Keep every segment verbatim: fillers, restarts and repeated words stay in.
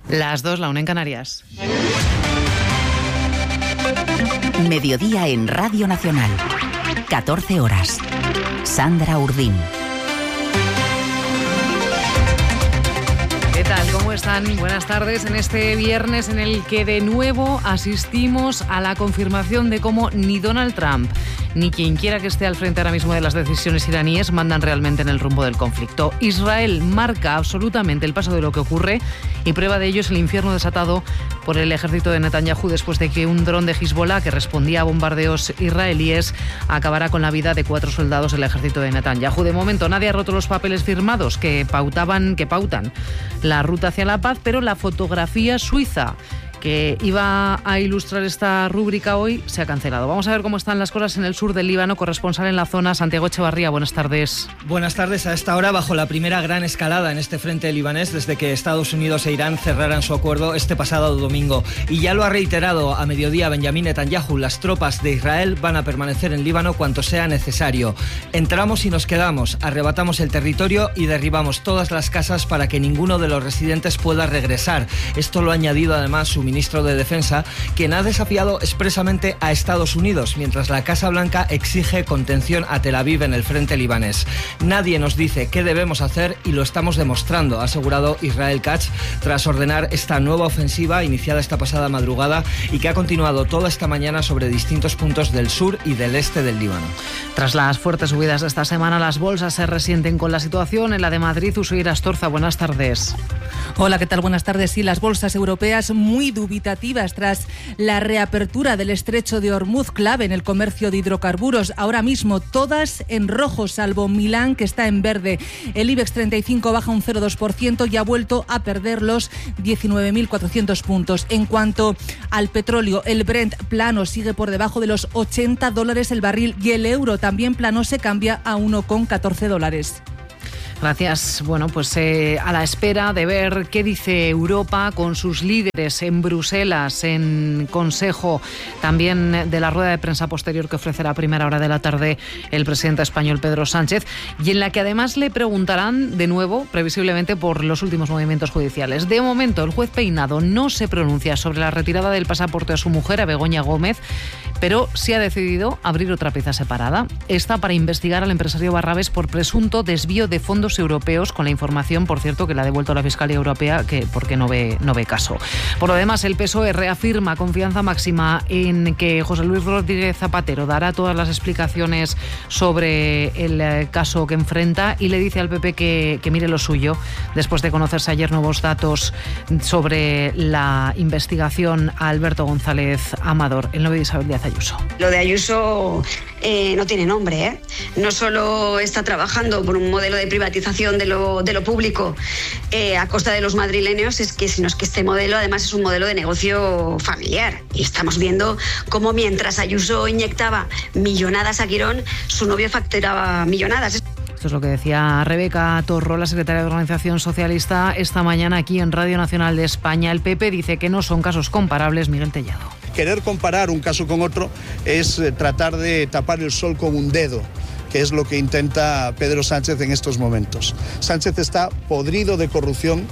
Las dos, la una en Canarias. Mediodía en Radio Nacional. catorce horas. Sandra Urdín. ¿Qué tal? ¿Cómo están? Buenas tardes en este viernes en el que de nuevo asistimos a la confirmación de cómo ni Donald Trump ni quien quiera que esté al frente ahora mismo de las decisiones iraníes mandan realmente en el rumbo del conflicto. Israel marca absolutamente el paso de lo que ocurre y prueba de ello es el infierno desatado por el ejército de Netanyahu después de que un dron de Hezbollah que respondía a bombardeos israelíes acabara con la vida de cuatro soldados del ejército de Netanyahu. De momento nadie ha roto los papeles firmados que pautaban, que pautan la ruta hacia la paz, pero la fotografía suiza que iba a ilustrar esta rúbrica hoy se ha cancelado. Vamos a ver cómo están las cosas en el sur del Líbano. Corresponsal en la zona, Santiago Echevarría. Buenas tardes. Buenas tardes. A esta hora, bajo la primera gran escalada en este frente libanés desde que Estados Unidos e Irán cerraran su acuerdo este pasado domingo. Y ya lo ha reiterado a mediodía Benjamín Netanyahu, las tropas de Israel van a permanecer en Líbano cuanto sea necesario. Entramos y nos quedamos, arrebatamos el territorio y derribamos todas las casas para que ninguno de los residentes pueda regresar. Esto lo ha añadido además su ministro de Defensa, quien ha desafiado expresamente a Estados Unidos, mientras la Casa Blanca exige contención a Tel Aviv en el frente libanés. Nadie nos dice qué debemos hacer y lo estamos demostrando, ha asegurado Israel Katz, tras ordenar esta nueva ofensiva iniciada esta pasada madrugada y que ha continuado toda esta mañana sobre distintos puntos del sur y del este del Líbano. Tras las fuertes subidas de esta semana, las bolsas se resienten con la situación. En la de Madrid, Usuir Astorza, buenas tardes. Hola, ¿qué tal? Buenas tardes. Sí, las bolsas europeas muy dubitativas tras la reapertura del estrecho de Hormuz, clave en el comercio de hidrocarburos. Ahora mismo todas en rojo, salvo Milán, que está en verde. El IBEX treinta y cinco baja un cero coma dos por ciento y ha vuelto a perder los diecinueve mil cuatrocientos puntos. En cuanto al petróleo, el Brent plano sigue por debajo de los ochenta dólares el barril y el euro también plano se cambia a uno coma catorce dólares. Gracias. Bueno, pues eh, a la espera de ver qué dice Europa con sus líderes en Bruselas, en Consejo, también de la rueda de prensa posterior que ofrecerá a primera hora de la tarde el presidente español Pedro Sánchez, y en la que además le preguntarán de nuevo, previsiblemente, por los últimos movimientos judiciales. De momento, el juez Peinado no se pronuncia sobre la retirada del pasaporte a su mujer, a Begoña Gómez, pero sí ha decidido abrir otra pieza separada. Esta para investigar al empresario Barrabés por presunto desvío de fondos europeos, con la información, por cierto, que le ha devuelto la Fiscalía Europea, que porque no ve, no ve caso. Por lo demás, el P S O E reafirma confianza máxima en que José Luis Rodríguez Zapatero dará todas las explicaciones sobre el caso que enfrenta y le dice al P P que, que mire lo suyo, después de conocerse ayer nuevos datos sobre la investigación a Alberto González Amador. El novio de Isabel Díaz Ayuso. Lo de Ayuso eh, no tiene nombre, ¿eh? No solo está trabajando por un modelo de privatización de lo, de lo público eh, a costa de los madrileños, es que, sino es que este modelo además es un modelo de negocio familiar. Y estamos viendo cómo mientras Ayuso inyectaba millonadas a Quirón, su novio facturaba millonadas. Esto es lo que decía Rebeca Torró, la secretaria de Organización Socialista, esta mañana aquí en Radio Nacional de España. El P P dice que no son casos comparables. Miguel Tellado. Querer comparar un caso con otro es tratar de tapar el sol con un dedo, que es lo que intenta Pedro Sánchez en estos momentos. Sánchez está podrido de corrupción.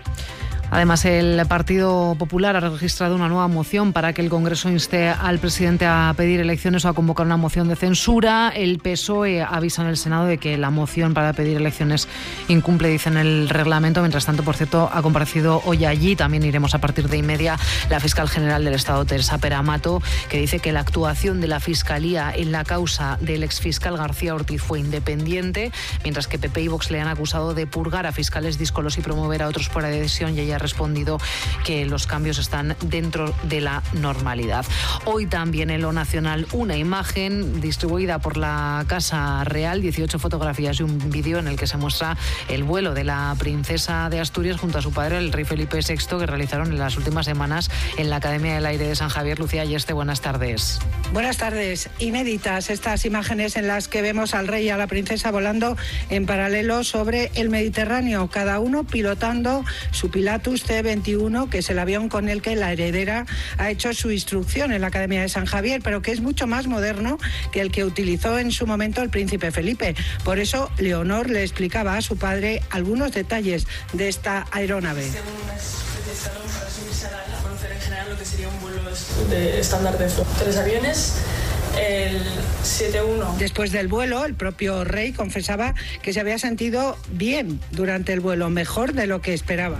Además, el Partido Popular ha registrado una nueva moción para que el Congreso inste al presidente a pedir elecciones o a convocar una moción de censura. El P S O E avisa en el Senado de que la moción para pedir elecciones incumple, dicen, el reglamento. Mientras tanto, por cierto, ha comparecido hoy allí, también iremos a partir de y media, la fiscal general del Estado, Teresa Peramato, que dice que la actuación de la Fiscalía en la causa del exfiscal García Ortiz fue independiente, mientras que P P y Vox le han acusado de purgar a fiscales díscolos y promover a otros por adhesión, y ella ha respondido que los cambios están dentro de la normalidad. Hoy también en lo nacional una imagen distribuida por la Casa Real, dieciocho fotografías y un vídeo en el que se muestra el vuelo de la princesa de Asturias junto a su padre, el rey Felipe sexto, que realizaron en las últimas semanas en la Academia del Aire de San Javier. Lucía Ayeste, buenas tardes. Buenas tardes. Inéditas estas imágenes en las que vemos al rey y a la princesa volando en paralelo sobre el Mediterráneo, cada uno pilotando su Pilatus C veintiuno, que es el avión con el que la heredera ha hecho su instrucción en la Academia de San Javier, pero que es mucho más moderno que el que utilizó en su momento el príncipe Felipe. Por eso, Leonor le explicaba a su padre algunos detalles de esta aeronave. utilizarlo para subirse a la, a conocer en general lo que sería un vuelo de estándar de flot. Tres aviones. El siete uno. Después del vuelo, el propio rey confesaba que se había sentido bien durante el vuelo, mejor de lo que esperaba.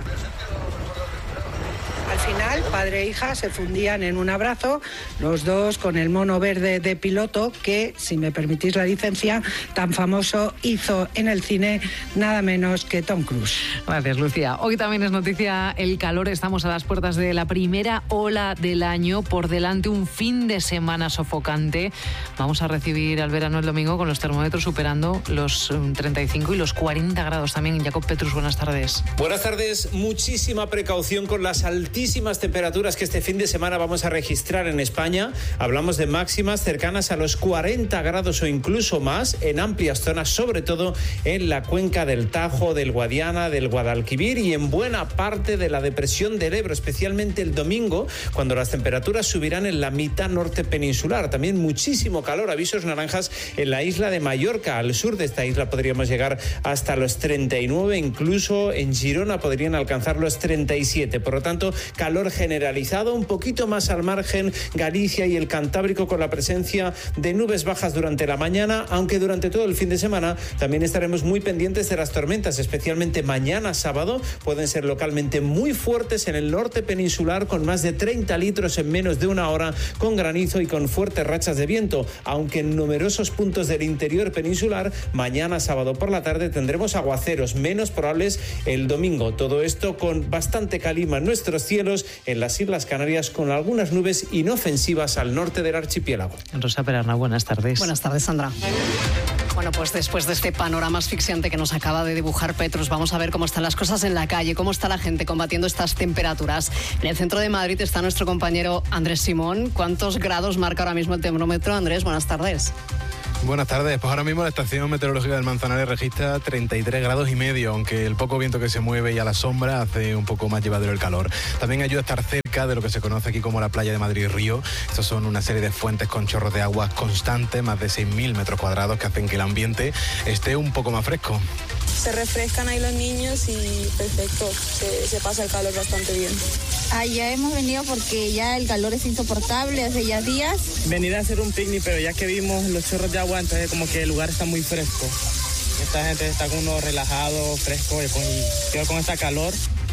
Al final, padre e hija se fundían en un abrazo, los dos con el mono verde de piloto que, si me permitís la licencia, tan famoso hizo en el cine nada menos que Tom Cruise. Gracias, Lucía. Hoy también es noticia el calor. Estamos a las puertas de la primera ola del año. Por delante un fin de semana sofocante. Vamos a recibir al verano el domingo con los termómetros superando los treinta y cinco y los cuarenta grados también. Jacob Petrus, buenas tardes. Buenas tardes. Muchísima precaución con las altísimas temperaturas que este fin de semana vamos a registrar en España. Hablamos de máximas cercanas a los cuarenta grados o incluso más en amplias zonas, sobre todo en la cuenca del Tajo, del Guadiana, del Guadalquivir y en buena parte de la depresión del Ebro, especialmente el domingo, cuando las temperaturas subirán en la mitad norte peninsular. También muchísimo calor, avisos naranjas en la isla de Mallorca. Al sur de esta isla podríamos llegar hasta los treinta y nueve, incluso en Girona podrían alcanzar los treinta y siete. Por lo tanto, calor generalizado, un poquito más al margen Galicia y el Cantábrico con la presencia de nubes bajas durante la mañana, aunque durante todo el fin de semana también estaremos muy pendientes de las tormentas, especialmente mañana sábado, pueden ser localmente muy fuertes en el norte peninsular con más de treinta litros en menos de una hora, con granizo y con fuertes rachas de viento, aunque en numerosos puntos del interior peninsular mañana sábado por la tarde tendremos aguaceros menos probables el domingo. Todo esto con bastante calima en nuestros cielos en las Islas Canarias, con algunas nubes inofensivas al norte del archipiélago. Rosa Perarna, buenas tardes. Buenas tardes, Sandra. Bueno, pues después de este panorama asfixiante que nos acaba de dibujar Petrus, vamos a ver cómo están las cosas en la calle, cómo está la gente combatiendo estas temperaturas. En el centro de Madrid está nuestro compañero Andrés Simón. ¿Cuántos grados marca ahora mismo el termómetro? Andrés, buenas tardes. Buenas tardes. Pues ahora mismo la estación meteorológica del Manzanares registra treinta y tres grados y medio, aunque el poco viento que se mueve y a la sombra hace un poco más llevadero el calor. También ayuda a estar cerca de lo que se conoce aquí como la playa de Madrid Río. Estos son una serie de fuentes con chorros de agua constantes, más de seis mil metros cuadrados, que hacen que el ambiente esté un poco más fresco. Se refrescan ahí los niños y perfecto, se, se pasa el calor bastante bien. Allá hemos venido porque ya el calor es insoportable hace ya días. Venir a hacer un picnic, pero ya que vimos los chorros de agua, entonces como que el lugar está muy fresco. Esta gente está con uno relajado, fresco y con, y con esta calor.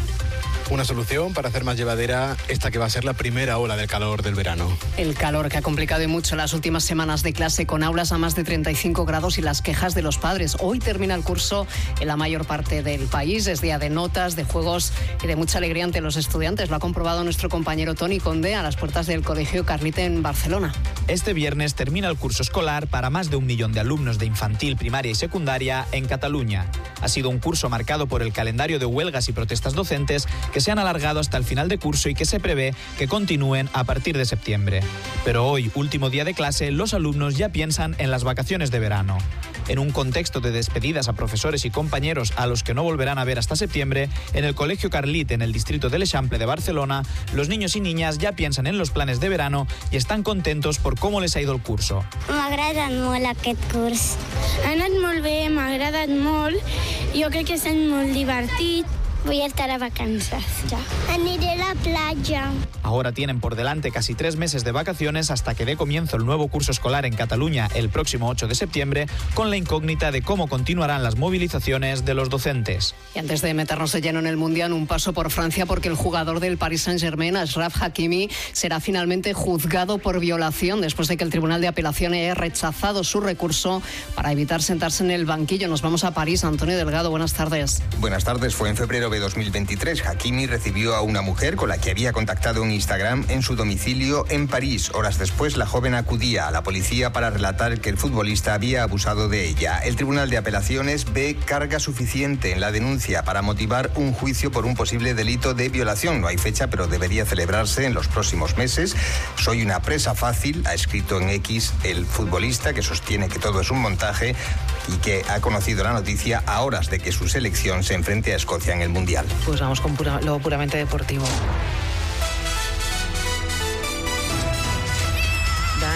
Una solución para hacer más llevadera esta que va a ser la primera ola del calor del verano. El calor que ha complicado y mucho las últimas semanas de clase, con aulas a más de treinta y cinco grados y las quejas de los padres. Hoy termina el curso en la mayor parte del país. Es día de notas, de juegos y de mucha alegría ante los estudiantes. Lo ha comprobado nuestro compañero Toni Conde a las puertas del Colegio Carlite en Barcelona. Este viernes termina el curso escolar para más de un millón de alumnos de infantil, primaria y secundaria en Cataluña. Ha sido un curso marcado por el calendario de huelgas y protestas docentes que se han alargado hasta el final de curso y que se prevé que continúen a partir de septiembre. Pero hoy, último día de clase, los alumnos ya piensan en las vacaciones de verano. En un contexto de despedidas a profesores y compañeros a los que no volverán a ver hasta septiembre, en el Colegio Carlit, en el distrito de l'Eixample de Barcelona, los niños y niñas ya piensan en los planes de verano y están contentos por cómo les ha ido el curso. M'ha agradat molt aquest curs. Ha anat molt bé, m'ha agradat molt. Jo crec que és molt divertit. Voy a estar a vacances ya. Aniré a la playa. Ahora tienen por delante casi tres meses de vacaciones hasta que dé comienzo el nuevo curso escolar en Cataluña el próximo ocho de septiembre, con la incógnita de cómo continuarán las movilizaciones de los docentes. Y antes de meternos de lleno en el Mundial, un paso por Francia, porque el jugador del Paris Saint-Germain, Achraf Hakimi, será finalmente juzgado por violación después de que el Tribunal de Apelación haya rechazado su recurso para evitar sentarse en el banquillo. Nos vamos a París. Antonio Delgado, buenas tardes. Buenas tardes. Fue en febrero de dos mil veintitrés. Hakimi recibió a una mujer con la que había contactado en Instagram en su domicilio en París. Horas después, la joven acudía a la policía para relatar que el futbolista había abusado de ella. El Tribunal de Apelaciones ve carga suficiente en la denuncia para motivar un juicio por un posible delito de violación. No hay fecha, pero debería celebrarse en los próximos meses. Soy una presa fácil, ha escrito en X el futbolista, que sostiene que todo es un montaje y que ha conocido la noticia a horas de que su selección se enfrente a Escocia en el Mundial. Pues vamos con pura, lo puramente deportivo. Dani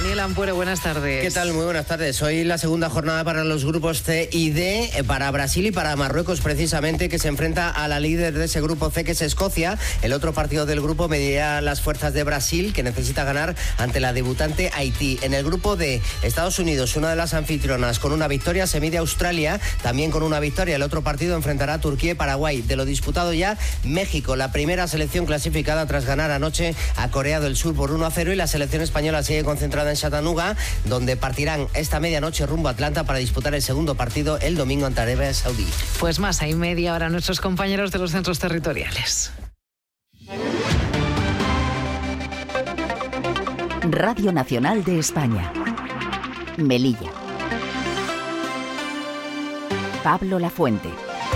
Daniel Ampuero, buenas tardes. ¿Qué tal? Muy buenas tardes. Hoy la segunda jornada para los grupos C y D, para Brasil y para Marruecos precisamente, que se enfrenta a la líder de ese grupo C, que es Escocia. El otro partido del grupo medirá las fuerzas de Brasil, que necesita ganar ante la debutante Haití. En el grupo D, Estados Unidos, una de las anfitrionas, con una victoria se mide a Australia, también con una victoria. El otro partido enfrentará a Turquía y Paraguay. De lo disputado ya, México, la primera selección clasificada tras ganar anoche a Corea del Sur por uno a cero, y la selección española sigue concentrada en Chattanooga, donde partirán esta medianoche rumbo a Atlanta para disputar el segundo partido el domingo ante Arabia Saudí. Pues más, hay media hora nuestros compañeros de los centros territoriales. Radio Nacional de España. Melilla. Pablo Lafuente.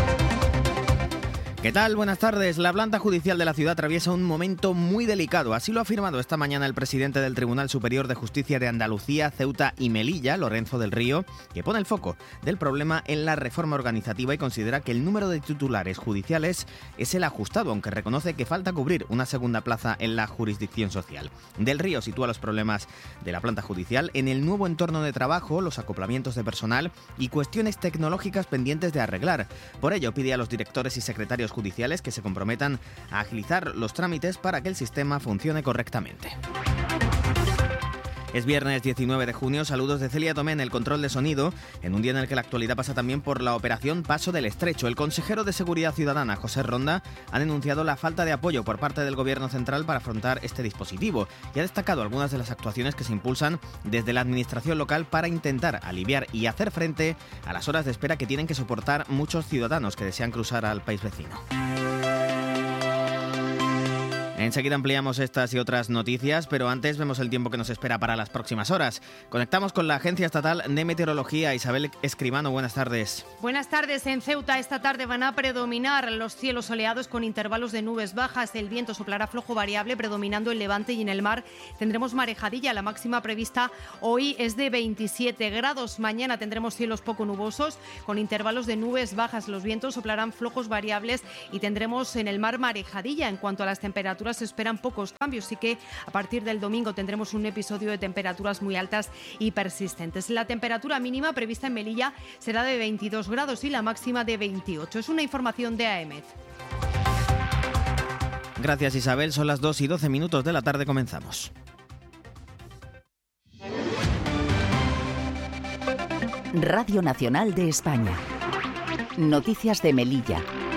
¿Qué tal? Buenas tardes. La planta judicial de la ciudad atraviesa un momento muy delicado. Así lo ha afirmado esta mañana el presidente del Tribunal Superior de Justicia de Andalucía, Ceuta y Melilla, Lorenzo del Río, que pone el foco del problema en la reforma organizativa y considera que el número de titulares judiciales es el ajustado, aunque reconoce que falta cubrir una segunda plaza en la jurisdicción social. Del Río sitúa los problemas de la planta judicial en el nuevo entorno de trabajo, los acoplamientos de personal y cuestiones tecnológicas pendientes de arreglar. Por ello, pide a los directores y secretarios judiciales que se comprometan a agilizar los trámites para que el sistema funcione correctamente. Es viernes diecinueve de junio, saludos de Celia Tomé en el control de sonido, en un día en el que la actualidad pasa también por la operación Paso del Estrecho. El consejero de Seguridad Ciudadana, José Ronda, ha denunciado la falta de apoyo por parte del Gobierno central para afrontar este dispositivo y ha destacado algunas de las actuaciones que se impulsan desde la administración local para intentar aliviar y hacer frente a las horas de espera que tienen que soportar muchos ciudadanos que desean cruzar al país vecino. Enseguida ampliamos estas y otras noticias, pero antes vemos el tiempo que nos espera para las próximas horas. Conectamos con la Agencia Estatal de Meteorología. Isabel Escribano, buenas tardes. Buenas tardes. En Ceuta esta tarde van a predominar los cielos soleados con intervalos de nubes bajas. El viento soplará flojo variable, predominando en levante, y en el mar tendremos marejadilla. La máxima prevista hoy es de veintisiete grados. Mañana tendremos cielos poco nubosos con intervalos de nubes bajas. Los vientos soplarán flojos variables y tendremos en el mar marejadilla. En cuanto a las temperaturas, se esperan pocos cambios, y que a partir del domingo tendremos un episodio de temperaturas muy altas y persistentes. La temperatura mínima prevista en Melilla será de veintidós grados y la máxima de veintiocho. Es una información de A E M E T. Gracias, Isabel. Son las dos y doce minutos de la tarde. Comenzamos. Radio Nacional de España. Noticias de Melilla.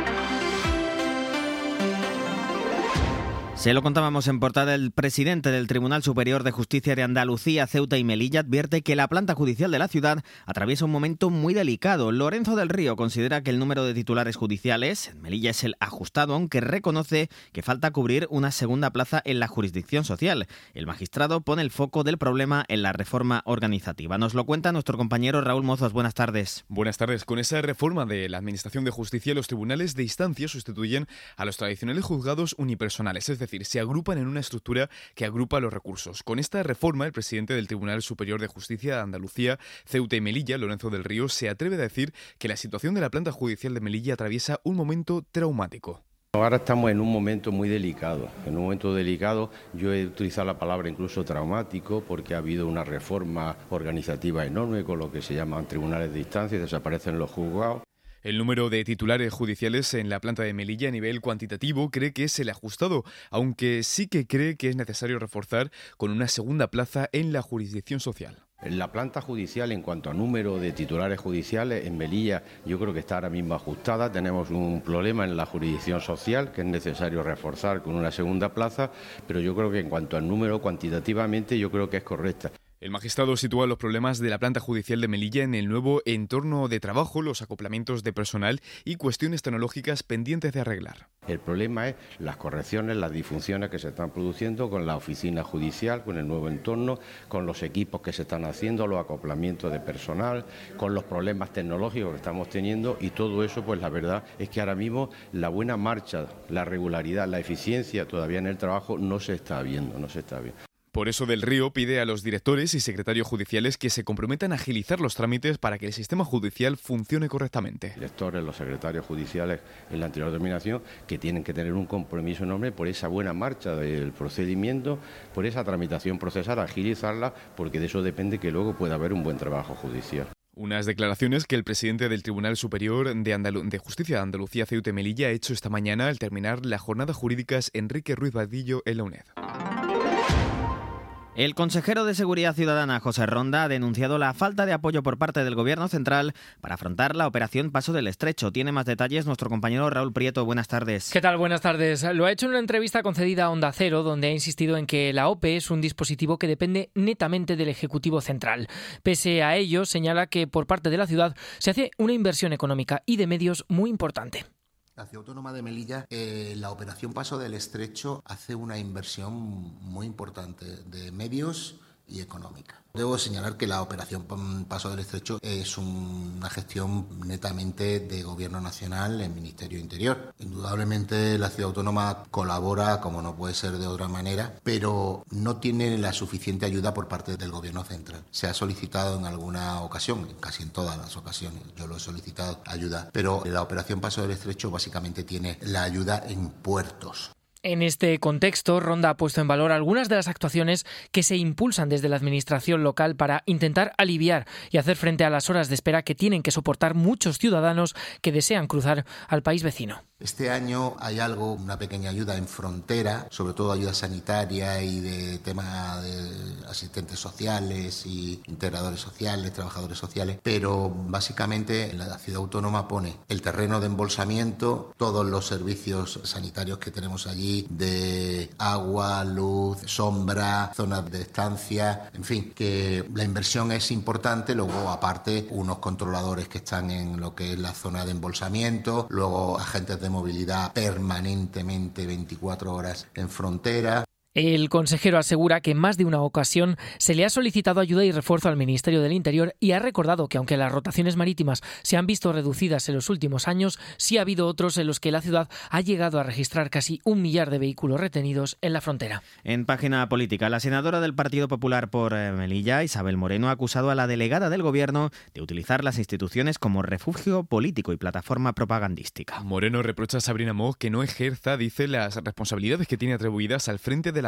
Se lo contábamos en portada. El presidente del Tribunal Superior de Justicia de Andalucía, Ceuta y Melilla advierte que la planta judicial de la ciudad atraviesa un momento muy delicado. Lorenzo del Río considera que el número de titulares judiciales en Melilla es el ajustado, aunque reconoce que falta cubrir una segunda plaza en la jurisdicción social. El magistrado pone el foco del problema en la reforma organizativa. Nos lo cuenta nuestro compañero Raúl Mozos. Buenas tardes. Buenas tardes. Con esa reforma de la Administración de Justicia, los tribunales de instancia sustituyen a los tradicionales juzgados unipersonales, es decir, se agrupan en una estructura que agrupa los recursos. Con esta reforma, el presidente del Tribunal Superior de Justicia de Andalucía, Ceuta y Melilla, Lorenzo del Río, se atreve a decir que la situación de la planta judicial de Melilla atraviesa un momento traumático. Ahora estamos en un momento muy delicado, en un momento delicado, yo he utilizado la palabra incluso traumático, porque ha habido una reforma organizativa enorme con lo que se llaman tribunales de instancia y desaparecen los juzgados. El número de titulares judiciales en la planta de Melilla a nivel cuantitativo cree que es el ajustado, aunque sí que cree que es necesario reforzar con una segunda plaza en la jurisdicción social. La planta judicial, en cuanto a número de titulares judiciales, en Melilla yo creo que está ahora mismo ajustada. Tenemos un problema en la jurisdicción social que es necesario reforzar con una segunda plaza, pero yo creo que en cuanto al número, cuantitativamente, yo creo que es correcta. El magistrado sitúa los problemas de la planta judicial de Melilla en el nuevo entorno de trabajo, los acoplamientos de personal y cuestiones tecnológicas pendientes de arreglar. El problema es las correcciones, las disfunciones que se están produciendo con la oficina judicial, con el nuevo entorno, con los equipos que se están haciendo, los acoplamientos de personal, con los problemas tecnológicos que estamos teniendo, y todo eso, pues la verdad es que ahora mismo la buena marcha, la regularidad, la eficiencia todavía en el trabajo no se está viendo, no se está viendo. Por eso Del Río pide a los directores y secretarios judiciales que se comprometan a agilizar los trámites para que el sistema judicial funcione correctamente. Directores, los secretarios judiciales en la anterior denominación, que tienen que tener un compromiso enorme por esa buena marcha del procedimiento, por esa tramitación procesal, agilizarla, porque de eso depende que luego pueda haber un buen trabajo judicial. Unas declaraciones que el presidente del Tribunal Superior de, Andalu- de Justicia de Andalucía, Ceuta y Melilla, ha hecho esta mañana al terminar la jornada jurídicas Enrique Ruiz Vadillo en la UNED. El consejero de Seguridad Ciudadana, José Ronda, ha denunciado la falta de apoyo por parte del Gobierno central para afrontar la operación Paso del Estrecho. Tiene más detalles nuestro compañero Raúl Prieto. Buenas tardes. ¿Qué tal? Buenas tardes. Lo ha hecho en una entrevista concedida a Onda Cero, donde ha insistido en que la O P E es un dispositivo que depende netamente del Ejecutivo Central. Pese a ello, señala que por parte de la ciudad se hace una inversión económica y de medios muy importante. La Ciudad Autónoma de Melilla, eh, la operación Paso del Estrecho hace una inversión muy importante de medios y económica. Debo señalar que la operación Paso del Estrecho es una gestión netamente de Gobierno Nacional en Ministerio Interior. Indudablemente la Ciudad Autónoma colabora, como no puede ser de otra manera, pero no tiene la suficiente ayuda por parte del Gobierno Central. Se ha solicitado en alguna ocasión, casi en todas las ocasiones, yo lo he solicitado ayuda, pero la operación Paso del Estrecho básicamente tiene la ayuda en puertos. En este contexto, Ronda ha puesto en valor algunas de las actuaciones que se impulsan desde la administración local para intentar aliviar y hacer frente a las horas de espera que tienen que soportar muchos ciudadanos que desean cruzar al país vecino. Este año hay algo, una pequeña ayuda en frontera, sobre todo ayuda sanitaria y de tema de asistentes sociales y integradores sociales, trabajadores sociales, pero básicamente la Ciudad Autónoma pone el terreno de embolsamiento, todos los servicios sanitarios que tenemos allí, de agua, luz, sombra, zonas de estancia, en fin, que la inversión es importante. Luego, aparte, unos controladores que están en lo que es la zona de embolsamiento, luego agentes de movilidad permanentemente veinticuatro horas en frontera. El consejero asegura que en más de una ocasión se le ha solicitado ayuda y refuerzo al Ministerio del Interior y ha recordado que aunque las rotaciones marítimas se han visto reducidas en los últimos años, sí ha habido otros en los que la ciudad ha llegado a registrar casi un millar de vehículos retenidos en la frontera. En página política, la senadora del Partido Popular por Melilla, Isabel Moreno, ha acusado a la delegada del Gobierno de utilizar las instituciones como refugio político y plataforma propagandística. Moreno reprocha a Sabrina Mox que no ejerza, dice, las responsabilidades que tiene atribuidas al frente de la